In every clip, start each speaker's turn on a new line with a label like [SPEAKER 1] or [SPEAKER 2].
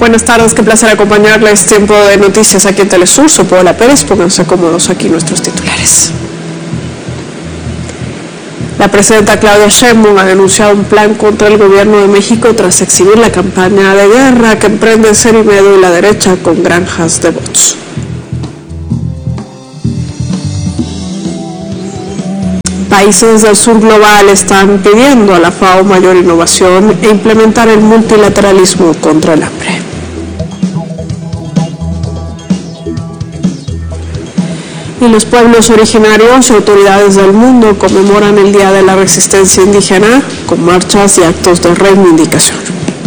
[SPEAKER 1] Buenas tardes, qué placer acompañarles. Tiempo de noticias aquí en Telesur. Soy Paola Pérez, pónganse cómodos aquí nuestros titulares. La presidenta Claudia Sheinbaum ha denunciado un plan contra el gobierno de México tras exhibir la campaña de guerra que emprende Cerimedo y la derecha con granjas de bots. Países del sur global están pidiendo a la FAO mayor innovación e implementar el multilateralismo contra el hambre. Y los pueblos originarios y autoridades del mundo conmemoran el Día de la Resistencia Indígena con marchas y actos de reivindicación.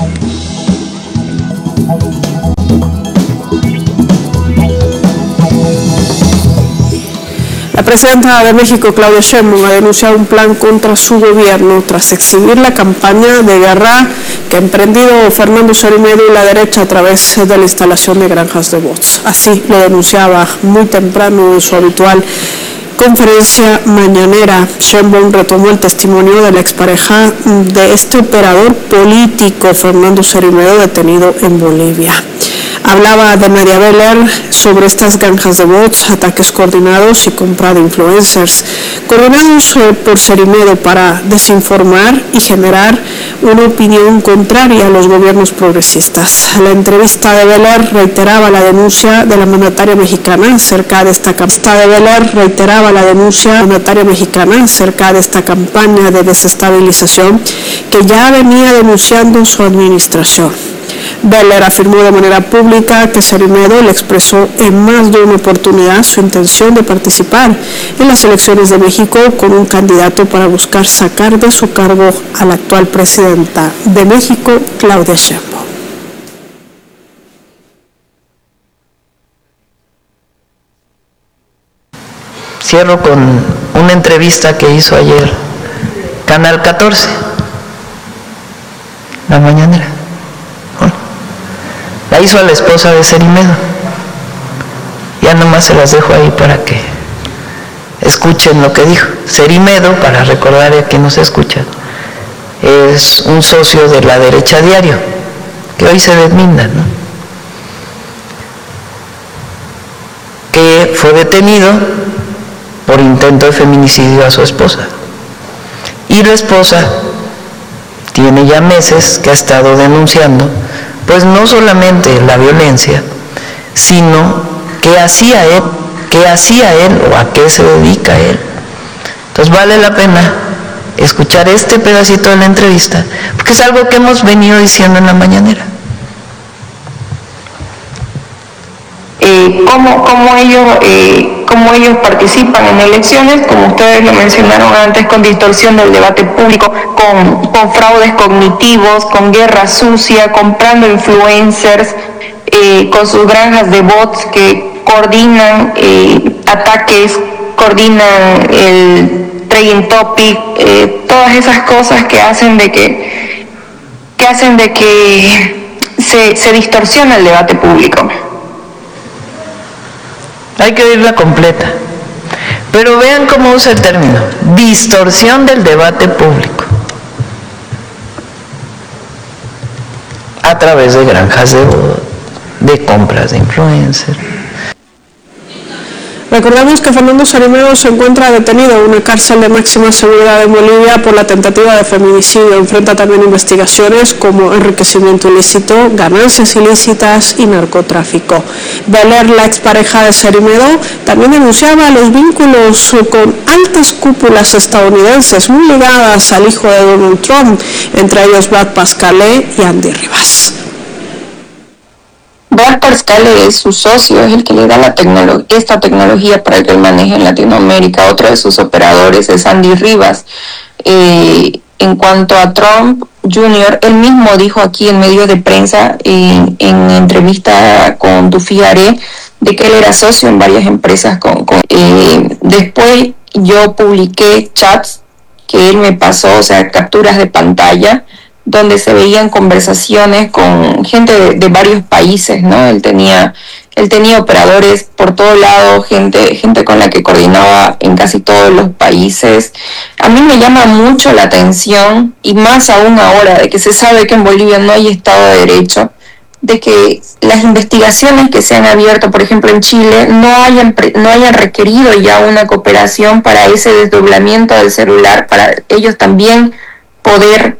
[SPEAKER 1] La presidenta de México, Claudia Sheinbaum, ha denunciado un plan contra su gobierno tras exhibir la campaña de guerra que ha emprendido Fernando Cerimedo y la derecha a través de la instalación de granjas de bots. Así lo denunciaba muy temprano en su habitual conferencia mañanera. Sheinbaum retomó el testimonio de la expareja de este operador político, Fernando Cerimedo, detenido en Bolivia. Hablaba de Nadia Beller sobre estas granjas de bots, ataques coordinados y compra de influencers, coordinados por Cerimedo para desinformar y generar una opinión contraria a los gobiernos progresistas. La entrevista de Beller reiteraba la denuncia de la mandataria mexicana acerca de esta campaña de desestabilización que ya venía denunciando su administración. Beller afirmó de manera pública que Cerimedo le expresó en más de una oportunidad su intención de participar en las elecciones de México con un candidato para buscar sacar de su cargo a la actual presidenta de México, Claudia Sheinbaum.
[SPEAKER 2] Cierro con una entrevista que hizo ayer Canal 14, la mañanera. La hizo a la esposa de Cerimedo. Ya nomás se las dejo ahí para que escuchen lo que dijo. Cerimedo, para recordar a quien nos escucha, es un socio de la derecha Diario, que hoy se deslinda, ¿no? Que fue detenido por intento de feminicidio a su esposa. Y la esposa tiene ya meses que ha estado denunciando pues no solamente la violencia, sino qué hacía él o a qué se dedica él. Entonces vale la pena escuchar este pedacito de la entrevista, porque es algo que hemos venido diciendo en la mañanera.
[SPEAKER 3] Cómo ellos participan en elecciones, como ustedes lo mencionaron antes, con distorsión del debate público, con fraudes cognitivos, con guerra sucia, comprando influencers, con sus granjas de bots que coordinan ataques, coordinan el trending topic, todas esas cosas que hacen de que se distorsiona el debate público.
[SPEAKER 2] Hay que oírla completa. Pero vean cómo usa el término, distorsión del debate público. A través de granjas de compras de influencers.
[SPEAKER 1] Recordemos que Fernando Cerimedo se encuentra detenido en una cárcel de máxima seguridad en Bolivia por la tentativa de feminicidio. Enfrenta también investigaciones como enriquecimiento ilícito, ganancias ilícitas y narcotráfico. Beller, la expareja de Cerimedo, también denunciaba los vínculos con altas cúpulas estadounidenses muy ligadas al hijo de Donald Trump, entre ellos Brad Parscale y Andy Rivas.
[SPEAKER 3] Brad Parscale es su socio, es el que le da esta tecnología para que él maneje en Latinoamérica. Otro de sus operadores es Andy Rivas. En cuanto a Trump Jr., él mismo dijo aquí en medios de prensa, en entrevista con Tufiare, de que él era socio en varias empresas. Después yo publiqué chats que él me pasó, o sea, capturas de pantalla, donde se veían conversaciones con gente de varios países, ¿no? Él tenía operadores por todo lado, gente con la que coordinaba en casi todos los países. A mí me llama mucho la atención, y más aún ahora, de que se sabe que en Bolivia no hay Estado de Derecho, de que las investigaciones que se han abierto, por ejemplo en Chile, no hayan requerido ya una cooperación para ese desdoblamiento del celular, para ellos también poder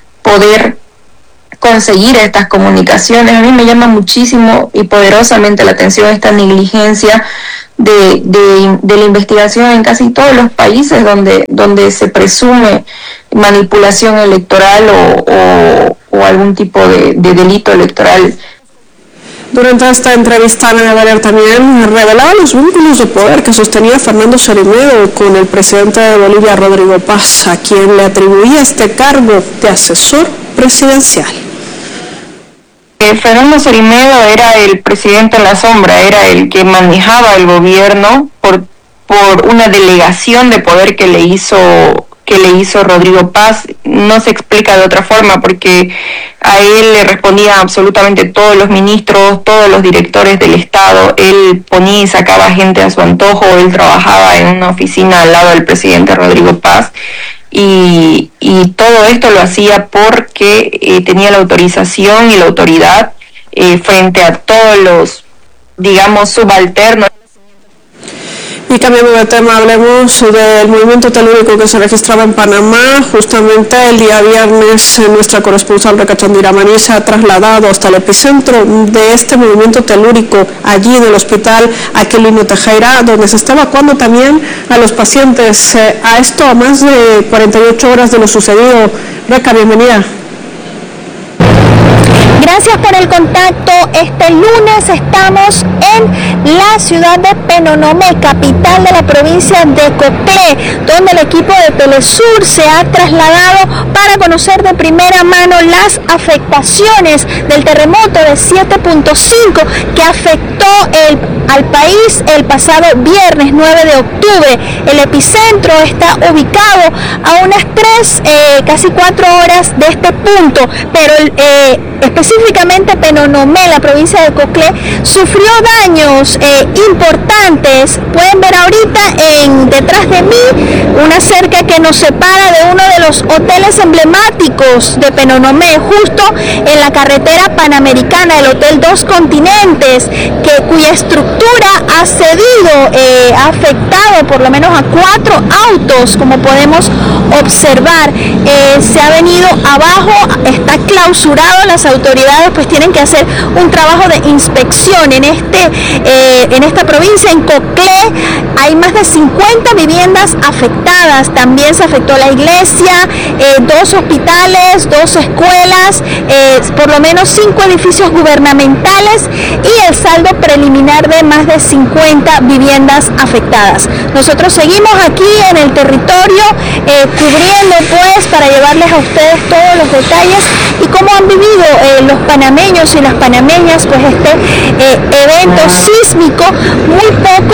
[SPEAKER 3] conseguir estas comunicaciones. A mí me llama muchísimo y poderosamente la atención esta negligencia de la investigación en casi todos los países donde se presume manipulación electoral o algún tipo de delito electoral.
[SPEAKER 1] Durante esta entrevista, Ana Valer también revelaba los vínculos de poder que sostenía Fernando Sorimedo con el presidente de Bolivia, Rodrigo Paz, a quien le atribuía este cargo de asesor presidencial.
[SPEAKER 3] Fernando Sorimedo era el presidente en la sombra, era el que manejaba el gobierno por una delegación de poder que le hizo Rodrigo Paz. No se explica de otra forma, porque a él le respondían absolutamente todos los ministros, todos los directores del Estado. Él ponía y sacaba gente a su antojo. Él trabajaba en una oficina al lado del presidente Rodrigo Paz, y todo esto lo hacía porque tenía la autorización y la autoridad frente a todos los, digamos, subalternos.
[SPEAKER 1] Y cambiando de tema, hablemos del movimiento telúrico que se registraba en Panamá. Justamente el día viernes, nuestra corresponsal Reca Chandira Maní se ha trasladado hasta el epicentro de este movimiento telúrico, allí en el hospital Aquilino Tejera, donde se está evacuando también a los pacientes. A esto, a más de 48 horas de lo sucedido. Reca, bienvenida.
[SPEAKER 4] Gracias por el contacto. Este lunes estamos en la ciudad de Penonomé, capital de la provincia de Coclé, donde el equipo de Telesur se ha trasladado para conocer de primera mano las afectaciones del terremoto de 7.5 que afectó al país el pasado viernes 9 de octubre. El epicentro está ubicado a unas 3, casi 4 horas de este punto, pero específicamente Penonomé, la provincia de Coclé, sufrió daños importantes. Pueden ver ahorita detrás de mí una cerca que nos separa de uno de los hoteles emblemáticos de Penonomé, justo en la carretera panamericana, el Hotel Dos Continentes, cuya estructura ha cedido, ha afectado por lo menos a 4 autos, como podemos observar. Se ha venido abajo, está clausurado. Las autoridades pues tienen que hacer un trabajo de inspección en esta provincia. En Coclé hay más de 50 viviendas afectadas. También se afectó la iglesia, 2 hospitales, 2 escuelas, por lo menos 5 edificios gubernamentales y el saldo preliminar de más de 50 viviendas afectadas. Nosotros seguimos aquí en el territorio cubriendo pues para llevarles a ustedes todos los detalles y cómo han vivido los panameños y las panameñas pues este evento sísmico, muy poco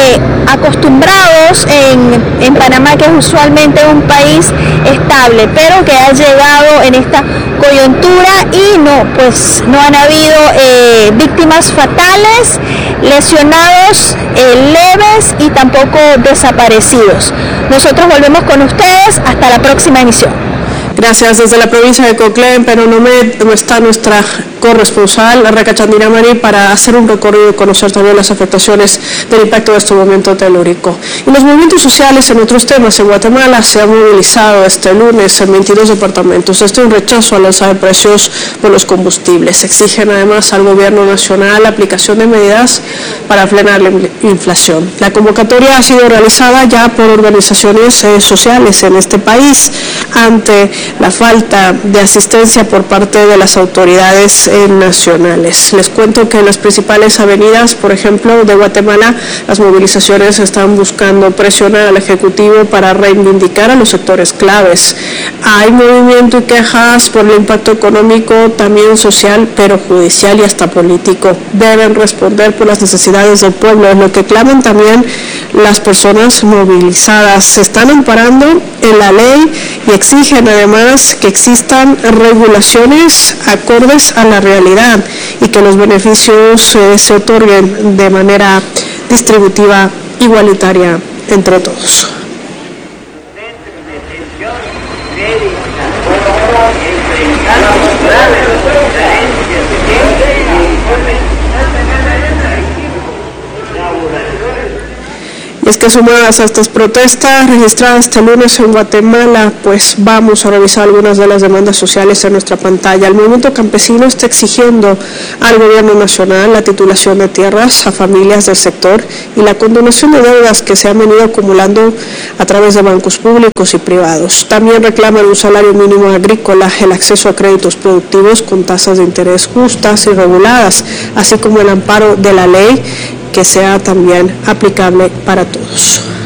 [SPEAKER 4] acostumbrados en Panamá, que es usualmente un país estable, pero que ha llegado en esta coyuntura y no han habido víctimas fatales, lesionados leves y tampoco desaparecidos. Nosotros volvemos con ustedes hasta la próxima emisión.
[SPEAKER 1] Gracias. Desde la provincia de Coclé, en Penonomé, está nuestra corresponsal, Reca Chandira Maní, para hacer un recorrido y conocer también las afectaciones del impacto de este movimiento telúrico. Y los movimientos sociales en otros temas. En Guatemala se ha movilizado este lunes en 22 departamentos. Este es un rechazo al alza de precios por los combustibles. Exigen además al gobierno nacional la aplicación de medidas para frenar la inflación. La convocatoria ha sido realizada ya por organizaciones sociales en este país ante la falta de asistencia por parte de las autoridades nacionales. Les cuento que en las principales avenidas, por ejemplo, de Guatemala, las movilizaciones están buscando presionar al Ejecutivo para reivindicar a los sectores claves. Hay movimiento y quejas por el impacto económico, también social, pero judicial y hasta político. Deben responder por las necesidades del pueblo, es lo que claman también las personas movilizadas. Se están amparando en la ley y exigen además que existan regulaciones acordes a la realidad y que los beneficios se otorguen de manera distributiva, igualitaria entre todos. que sumadas a estas protestas registradas este lunes en Guatemala, pues vamos a revisar algunas de las demandas sociales en nuestra pantalla. El movimiento campesino está exigiendo al gobierno nacional la titulación de tierras a familias del sector y la condonación de deudas que se han venido acumulando a través de bancos públicos y privados. También reclaman un salario mínimo agrícola, el acceso a créditos productivos con tasas de interés justas y reguladas, así como el amparo de la ley que sea también aplicable para todos.